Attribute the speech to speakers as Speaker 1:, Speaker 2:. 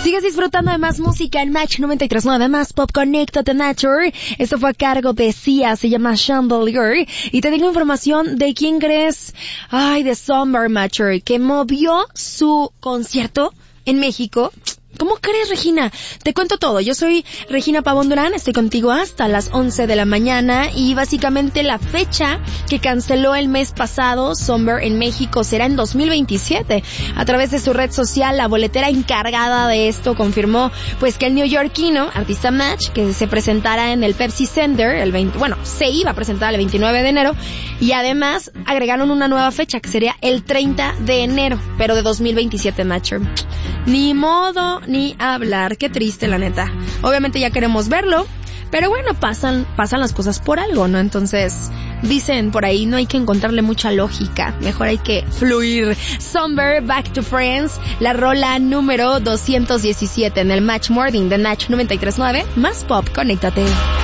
Speaker 1: Sigues disfrutando de más música en Match 93.9, más pop, conéctate Nature. Esto fue a cargo de Sia, se llama Chandelier. Y te digo información de quién crees, de Summer Mature, que movió su concierto en México. ¿Cómo crees, Regina? Te cuento todo. Yo soy Regina Pavón Durán, estoy contigo hasta las 11 de la mañana y básicamente la fecha que canceló el mes pasado Summer en México será en 2027. A través de su red social, la boletera encargada de esto confirmó pues que el neoyorquino, artista Match, que se presentará en el Pepsi Center se iba a presentar el 29 de enero y además agregaron una nueva fecha que sería el 30 de enero, pero de 2027, Matcher. Ni modo ni hablar, qué triste la neta. Obviamente ya queremos verlo, pero bueno, pasan las cosas por algo, ¿no? Entonces, dicen por ahí, no hay que encontrarle mucha lógica, mejor hay que fluir. Summer, Back to Friends, la rola número 217 en el Match Morning de Match 93.9, más pop, conéctate.